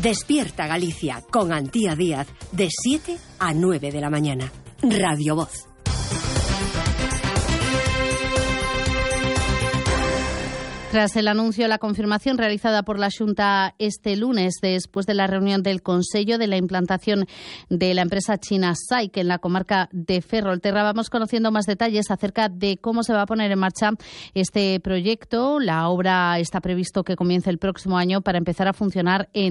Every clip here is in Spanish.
Despierta Galicia con Antía Díaz de 7 a 9 de la mañana. Radio Voz. Tras el anuncio, la confirmación realizada por la Xunta este lunes, después de la reunión del Consello de la implantación de la empresa china SAIC en la comarca de Ferrolterra, vamos conociendo más detalles acerca de cómo se va a poner en marcha este proyecto. La obra está previsto que comience el próximo año para empezar a funcionar en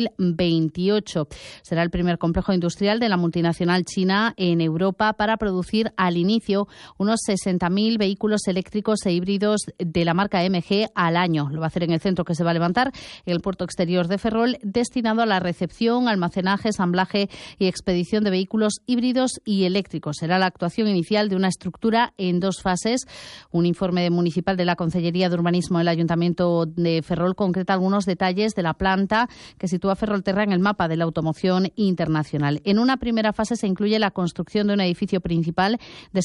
2028. Será el primer complejo industrial de la multinacional china en Europa para producir al inicio unos 60.000 vehículos eléctricos e híbridos de la marca MG al año. Lo va a hacer en el centro que se va a levantar en el puerto exterior de Ferrol, destinado a la recepción, almacenaje, ensamblaje y expedición de vehículos híbridos y eléctricos. Será la actuación inicial de una estructura en 2 fases. Un informe municipal de la Consellería de Urbanismo del Ayuntamiento de Ferrol concreta algunos detalles de la planta que sitúa Ferrolterra en el mapa de la automoción internacional. En una primera fase se incluye la construcción de un edificio principal de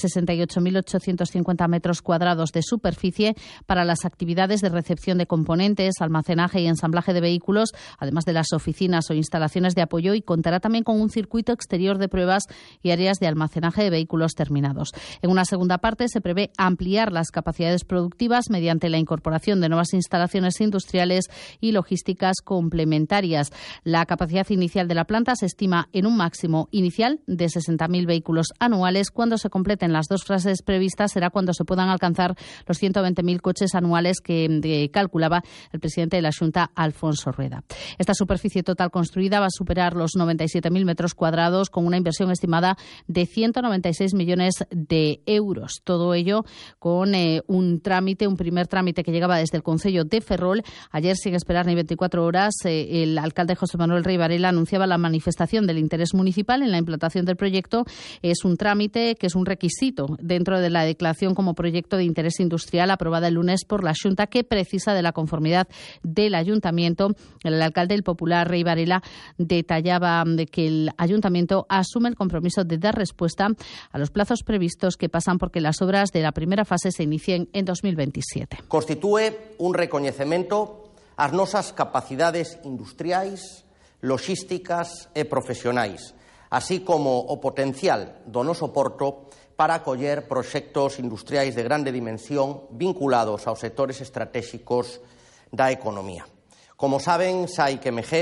68.850 metros cuadrados de superficie para las actividades de recepción de componentes, almacenaje y ensamblaje de vehículos, además de las oficinas o instalaciones de apoyo, y contará también con un circuito exterior de pruebas y áreas de almacenaje de vehículos terminados. En una segunda parte se prevé ampliar las capacidades productivas mediante la incorporación de nuevas instalaciones industriales y logísticas complementarias. La capacidad inicial de la planta se estima en un máximo inicial de 60.000 vehículos anuales. Cuando se completen las 2 fases previstas será cuando se puedan alcanzar los 120.000 coches anuales que calculaba el presidente de la Xunta, Alfonso Rueda. Esta superficie total construida va a superar los 97.000 metros cuadrados con una inversión estimada de 196 millones de euros. Todo ello con un primer trámite que llegaba desde el Concello de Ferrol. Ayer, sin esperar ni 24 horas, el alcalde José Manuel Rey Varela anunciaba la manifestación del interés municipal en la implantación del proyecto. Es un trámite que es un requisito dentro de la declaración como proyecto de interés industrial aprobada el lunes por la Xunta, que precisa de la conformidad del Ayuntamiento. El alcalde del Popular, Rey Varela, detallaba de que el Ayuntamiento asume el compromiso de dar respuesta a los plazos previstos, que pasan porque las obras de la primera fase se inicien en 2027. Constitúe un recoñecemento ás nosas capacidades industriais, logísticas e profesionais, así como o potencial do noso porto para acoller proxectos industriais de grande dimensión vinculados aos sectores estratégicos da economía. Como saben, SAIC MG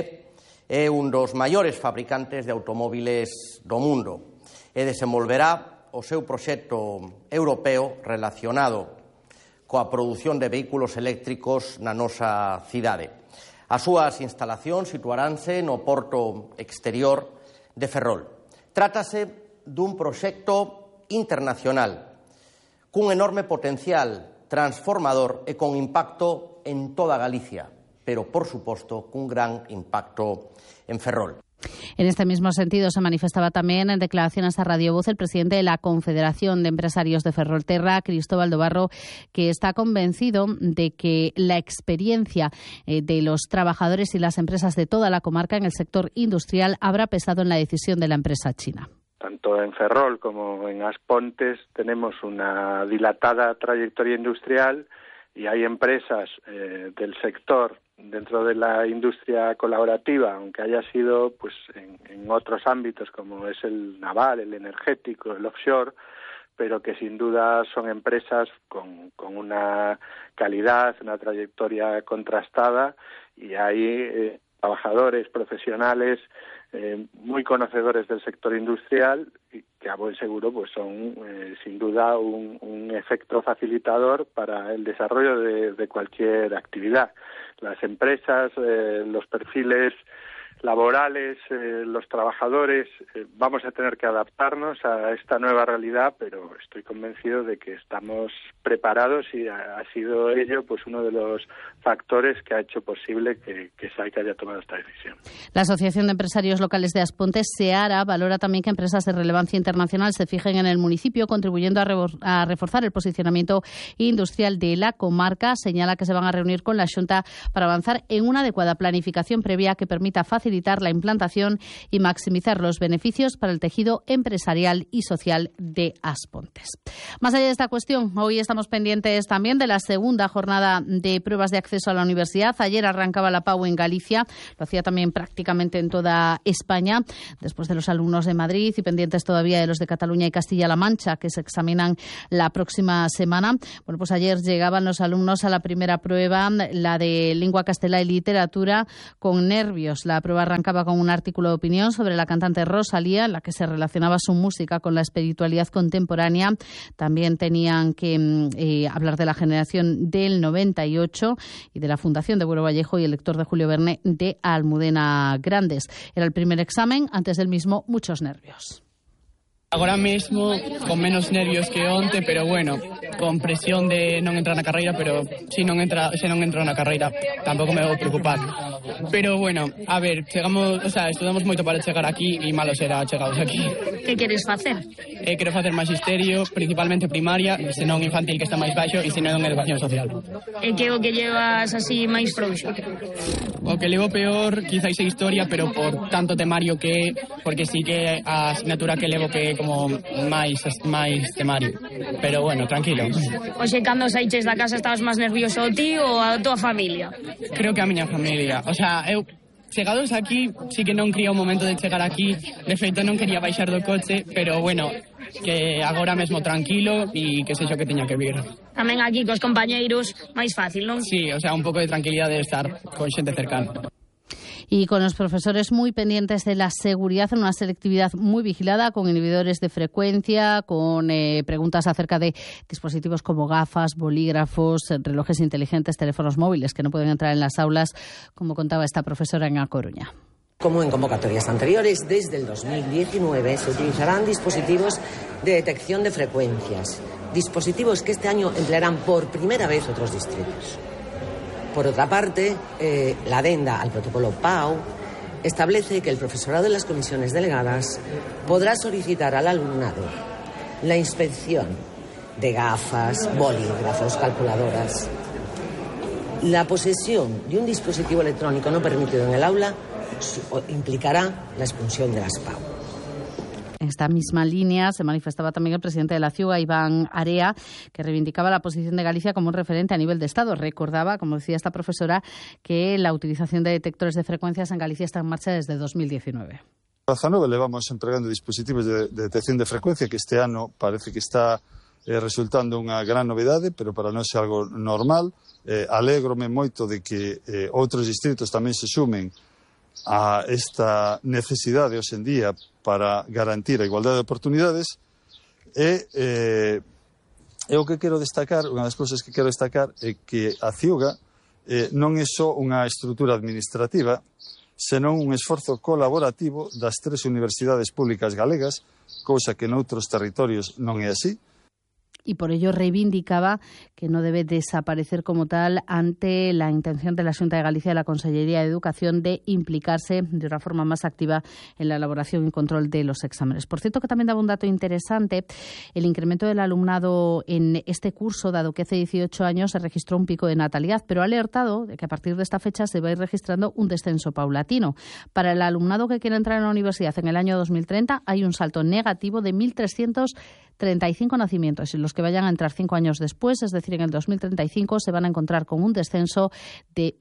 é un dos maiores fabricantes de automóviles do mundo e desenvolverá o seu proxecto europeo relacionado coa produción de vehículos eléctricos na nosa cidade. As súas instalacións situaránse no porto exterior de Ferrol. Trátase dun proxecto internacional, cun enorme potencial transformador e con impacto en toda Galicia, pero, por suposto, cun gran impacto en Ferrol. En este mismo sentido se manifestaba también en declaraciones a Radio Voz el presidente de la Confederación de Empresarios de Ferrolterra, Cristóbal Dobarro, que está convencido de que la experiencia de los trabajadores y las empresas de toda la comarca en el sector industrial habrá pesado en la decisión de la empresa china. Tanto en Ferrol como en As Pontes tenemos una dilatada trayectoria industrial y hay empresas del sector dentro de la industria colaborativa, aunque haya sido pues en otros ámbitos como es el naval, el energético, el offshore, pero que sin duda son empresas con una calidad, una trayectoria contrastada, y hay trabajadores profesionales muy conocedores del sector industrial y que a buen seguro pues son sin duda un efecto facilitador para el desarrollo de cualquier actividad. Las empresas, los perfiles laborales, los trabajadores, vamos a tener que adaptarnos a esta nueva realidad, pero estoy convencido de que estamos preparados y ha sido ello pues uno de los factores que ha hecho posible que SAIC haya tomado esta decisión. La Asociación de Empresarios Locales de As Pontes, SEARA, valora también que empresas de relevancia internacional se fijen en el municipio, contribuyendo a reforzar el posicionamiento industrial de la comarca. Señala que se van a reunir con la Xunta para avanzar en una adecuada planificación previa que permita facilitar facilitar la implantación y maximizar los beneficios para el tejido empresarial y social de Aspontes. Más allá de esta cuestión, hoy estamos pendientes también de la segunda jornada de pruebas de acceso a la universidad. Ayer arrancaba la PAU en Galicia, lo hacía también prácticamente en toda España, después de los alumnos de Madrid y pendientes todavía de los de Cataluña y Castilla-La Mancha, que se examinan la próxima semana. Bueno, pues ayer llegaban los alumnos a la primera prueba, la de lengua castelá y literatura, con nervios. La prueba arrancaba con un artículo de opinión sobre la cantante Rosalía, en la que se relacionaba su música con la espiritualidad contemporánea. También tenían que hablar de la generación del 98 y de la Fundación de Buero Vallejo y el lector de Julio Verne de Almudena Grandes. Era el primer examen, antes del mismo muchos nervios. Agora mesmo con menos nervios que onte, pero bueno, con presión de non entrar na carreira, pero se non entro na carreira tampouco me vou preocupar. Pero bueno, a ver, estudamos moito para chegar aquí e malo será chegados aquí. Que queres facer? Quero facer magisterio, principalmente primaria, senón infantil que está máis baixo e senón educación social. E que o que llevas así máis frouxo? O que levo peor quizás é historia, pero por tanto temario que porque sí que a asignatura que levo que como máis temario. Pero bueno, tranquilo. Oxe, cando saiches da casa estabas máis nervioso ti ou a tua familia? Creo que a miña familia. O sea, eu chegados aquí, sí que non quería o momento de chegar aquí. De feito, non quería baixar do coche, pero bueno, que agora mesmo tranquilo e que sexo que teña que vir. Tamén aquí cos compañeiros, máis fácil, non? Sí, o sea, un pouco de tranquilidade de estar con xente cercana. Y con los profesores muy pendientes de la seguridad en una selectividad muy vigilada, con inhibidores de frecuencia, con preguntas acerca de dispositivos como gafas, bolígrafos, relojes inteligentes, teléfonos móviles que no pueden entrar en las aulas, como contaba esta profesora en A Coruña. Como en convocatorias anteriores, desde el 2019 se utilizarán dispositivos de detección de frecuencias, dispositivos que este año emplearán por primera vez otros distritos. Por otra parte, la adenda al protocolo PAU establece que el profesorado de las comisiones delegadas podrá solicitar al alumnado la inspección de gafas, bolígrafos, calculadoras. La posesión de un dispositivo electrónico no permitido en el aula implicará la expulsión de las PAU. En esta misma línea se manifestaba también el presidente de la CIUGA, Iván Area, que reivindicaba la posición de Galicia como un referente a nivel de Estado. Recordaba, como decía esta profesora, que la utilización de detectores de frecuencias en Galicia está en marcha desde 2019. A 19 levamos empregando dispositivos de detección de frecuencia, que este ano parece que está resultando unha gran novidade, pero para nós é algo normal. Alégrome moito de que outros distritos tamén se sumen a esta necesidade hoxe en día para garantir a igualdade de oportunidades e o que quero destacar, unha das cousas que quero destacar é que a CIUGA non é só unha estrutura administrativa, senón un esforzo colaborativo das 3 universidades públicas galegas, cousa que noutros territorios non é así. Y por ello reivindicaba que no debe desaparecer como tal ante la intención de la Xunta de Galicia y de la Consellería de Educación de implicarse de una forma más activa en la elaboración y control de los exámenes. Por cierto, que también daba un dato interesante, el incremento del alumnado en este curso, dado que hace 18 años se registró un pico de natalidad, pero ha alertado de que a partir de esta fecha se va a ir registrando un descenso paulatino. Para el alumnado que quiere entrar en la universidad en el año 2030 hay un salto negativo de 1.335 nacimientos, y los que vayan a entrar 5 años después, es decir, en el 2035, se van a encontrar con un descenso de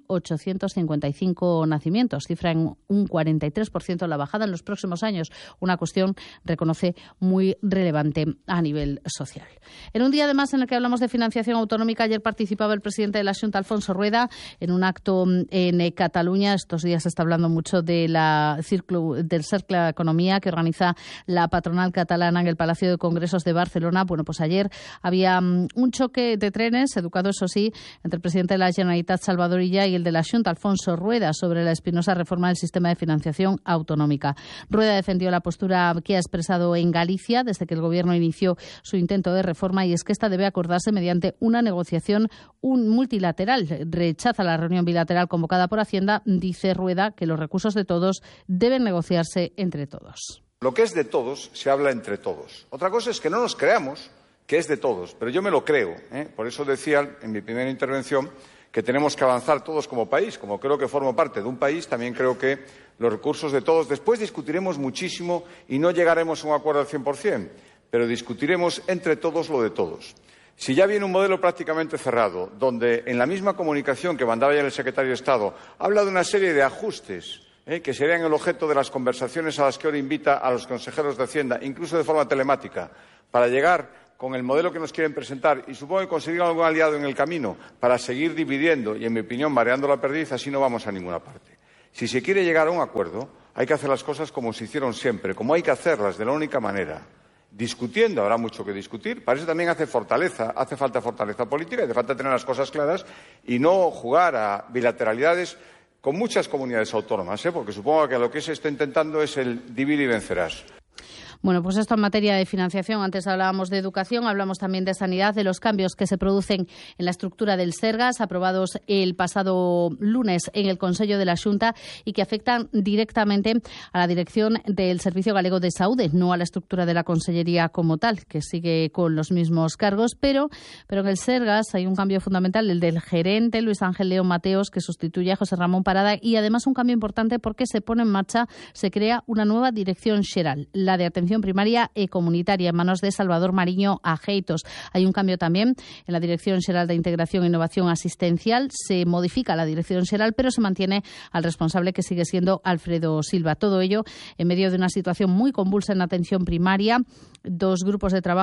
1.855 nacimientos, cifra en un 43% la bajada en los próximos años, una cuestión, reconoce, muy relevante a nivel social. En un día además en el que hablamos de financiación autonómica, ayer participaba el presidente de la Xunta, Alfonso Rueda, en un acto en Cataluña. Estos días se está hablando mucho de del Cercle de Economía que organiza la patronal catalana en el Palacio de Congresos de Barcelona. Bueno, pues ayer había un choque de trenes, educado eso sí, entre el presidente de la Generalitat, Salvador Illa, y el de la Xunta, Alfonso Rueda, sobre la espinosa reforma del sistema de financiación autonómica. Rueda defendió la postura que ha expresado en Galicia desde que el Gobierno inició su intento de reforma, y es que esta debe acordarse mediante una negociación multilateral. Rechaza la reunión bilateral convocada por Hacienda. Dice Rueda que los recursos de todos deben negociarse entre todos. Lo que es de todos se habla entre todos. Otra cosa es que no nos creamos que es de todos, pero yo me lo creo, Por eso decía en mi primera intervención que tenemos que avanzar todos como país. Como creo que formo parte de un país, también creo que los recursos de todos. Después discutiremos muchísimo y no llegaremos a un acuerdo al 100%, pero discutiremos entre todos lo de todos. Si ya viene un modelo prácticamente cerrado, donde en la misma comunicación que mandaba ya el secretario de Estado habla de una serie de ajustes que serían el objeto de las conversaciones a las que ahora invita a los consejeros de Hacienda, incluso de forma telemática, para llegar con el modelo que nos quieren presentar y supongo que conseguir algún aliado en el camino para seguir dividiendo y, en mi opinión, mareando la perdiz, así no vamos a ninguna parte. Si se quiere llegar a un acuerdo, hay que hacer las cosas como se hicieron siempre, como hay que hacerlas, de la única manera. Discutiendo, habrá mucho que discutir. Para eso también hace falta fortaleza política, hace falta tener las cosas claras y no jugar a bilateralidades con muchas comunidades autónomas, porque supongo que lo que se está intentando es el divide y vencerás. Bueno, pues esto en materia de financiación. Antes hablábamos de educación, hablamos también de sanidad, de los cambios que se producen en la estructura del Sergas, aprobados el pasado lunes en el Consello de la Xunta y que afectan directamente a la dirección del Servicio Galego de Saúde, no a la estructura de la Consellería como tal, que sigue con los mismos cargos, pero en el Sergas hay un cambio fundamental, el del gerente, Luis Ángel León Mateos, que sustituye a José Ramón Parada, y además un cambio importante porque se pone en marcha, se crea una nueva dirección xeral, la de atención primaria y comunitaria, en manos de Salvador Mariño Ajeitos. Hay un cambio también en la Dirección Xeral de Integración e Innovación Asistencial. Se modifica la Dirección Xeral, pero se mantiene al responsable, que sigue siendo Alfredo Silva. Todo ello en medio de una situación muy convulsa en atención primaria. 2 grupos de trabajo